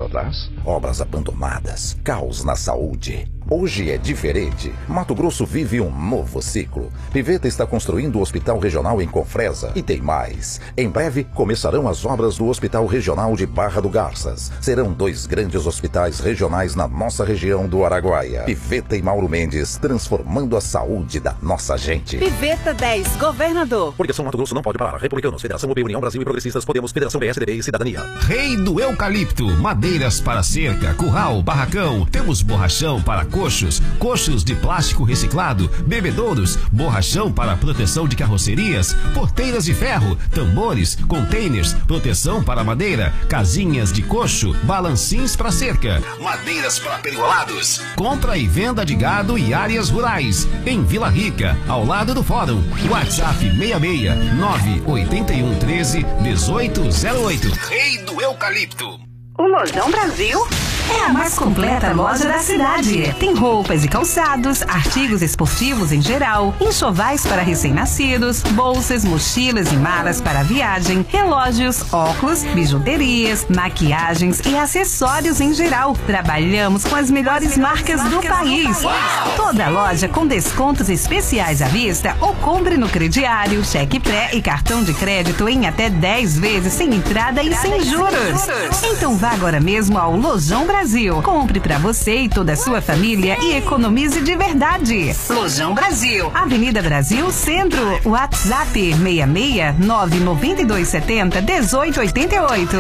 para trás? Obras abandonadas, caos na saúde. Hoje é diferente. Mato Grosso vive um novo ciclo. Piveta está construindo o Hospital Regional em Confresa. E tem mais. Em breve começarão as obras do Hospital Regional de Barra do Garças. Serão 2 grandes hospitais regionais na nossa região do Araguaia. Piveta e Mauro Mendes, transformando a saúde da nossa gente. Piveta 10, governador. Coligação Mato Grosso não pode parar. Republicanos, Federação UP, União Brasil e Progressistas, Podemos, Federação PSDB e Cidadania. Rei do Eucalipto, madeiras para cerca, curral, barracão. Temos borrachão para coxos de plástico reciclado, bebedouros, borrachão para proteção de carrocerias, porteiras de ferro, tambores, containers, proteção para madeira, casinhas de coxo, balancins para cerca, madeiras para pergolados, compra e venda de gado e áreas rurais, em Vila Rica, ao lado do Fórum. WhatsApp 66 981 13 1808. Rei do Eucalipto. O Lojão Brasil é a mais completa loja da cidade. Tem roupas e calçados, artigos esportivos em geral, enxovais para recém-nascidos, bolsas, mochilas e malas para viagem, relógios, óculos, bijuterias, maquiagens e acessórios em geral. Trabalhamos com as melhores marcas do país. Toda loja com descontos especiais à vista ou compre no crediário, cheque pré e cartão de crédito em até 10 vezes sem entrada e sem juros. Então vá agora mesmo ao Lojão Brasil. Compre pra você e toda a sua família e economize de verdade. Lojão Brasil, Avenida Brasil, Centro. WhatsApp 66 992 70 1888.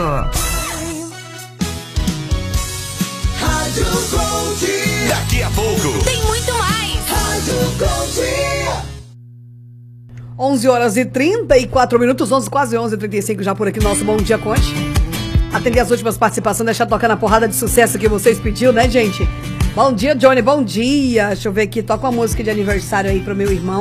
Rádio Gold. Daqui a pouco Tem muito mais. Rádio Gold. 11h34, 11, quase 11h35 já por aqui, nosso Bom Dia Conte. Atender as últimas participações, deixar tocando a porrada de sucesso que vocês pediu, né, gente? Bom dia, Johnny, bom dia. Deixa eu ver aqui, toca uma música de aniversário aí pro meu irmão.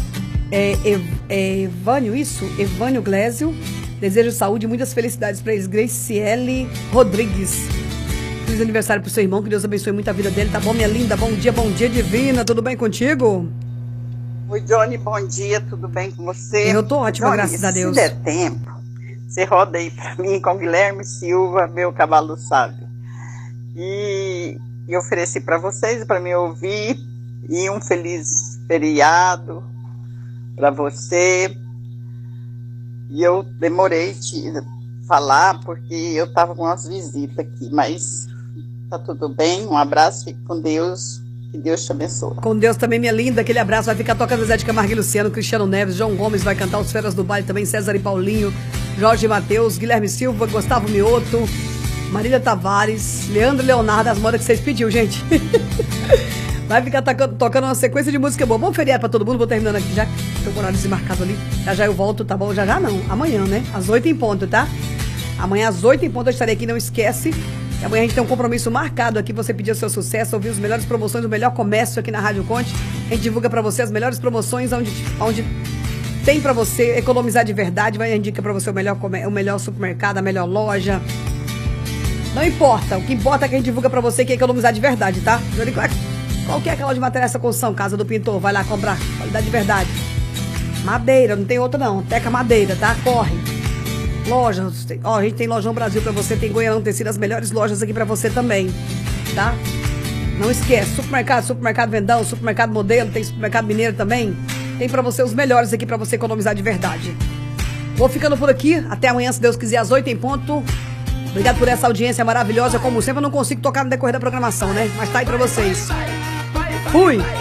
Evânio, isso? Evânio Glésio. Desejo saúde e muitas felicidades pra eles. Graciele Rodrigues. Feliz aniversário pro seu irmão, que Deus abençoe muito a vida dele, tá bom, minha linda? Bom dia, divina, tudo bem contigo? Oi, Johnny, bom dia, tudo bem com você? Eu tô ótima, Johnny, graças a Deus. Se der tempo, você roda aí pra mim com Guilherme Silva, meu cavalo sábio. E ofereci pra vocês, pra me ouvir, e um feliz feriado pra você. E eu demorei de falar, porque eu tava com umas visitas aqui, mas tá tudo bem, um abraço, fique com Deus. Que Deus te abençoe. Com Deus também, minha linda. Aquele abraço. Vai ficar tocando Zé de Camargo e Luciano, Cristiano Neves, João Gomes vai cantar Os Feras do Baile também, César e Paulinho, Jorge Matheus, Guilherme Silva, Gustavo Mioto, Marília Tavares, Leandro Leonardo, as modas que vocês pediu, gente. Vai ficar tocando uma sequência de música boa. Bom feriado pra todo mundo. Vou terminando aqui já. Tô com o horário desmarcado ali. Já eu volto, tá bom? Já não. Amanhã, né? Às 8 em ponto, tá? Amanhã às 8 em ponto eu estarei aqui, não esquece. E amanhã a gente tem um compromisso marcado aqui. Você pediu seu sucesso, ouvir as melhores promoções, o melhor comércio aqui na Rádio Conte. A gente divulga pra você as melhores promoções onde tem pra você economizar de verdade. Vai indicar pra você o melhor supermercado, a melhor loja. Não importa. O que importa é que a gente divulga pra você que é economizar de verdade, tá? Qual que é aquela de materiais da construção? Casa do Pintor. Vai lá comprar. Qualidade de verdade. Madeira, não tem outra não. Teca Madeira, tá? Corre. Lojas, ó, a gente tem Lojão Brasil pra você, tem Goianão Tecido, as melhores lojas aqui pra você também, tá? Não esquece, supermercado Vendão, supermercado Modelo, tem supermercado Mineiro também, tem pra você os melhores aqui pra você economizar de verdade. Vou ficando por aqui, até amanhã, se Deus quiser, às 8 em ponto. Obrigado por essa audiência maravilhosa, como sempre eu não consigo tocar no decorrer da programação, né? Mas tá aí pra vocês. Fui!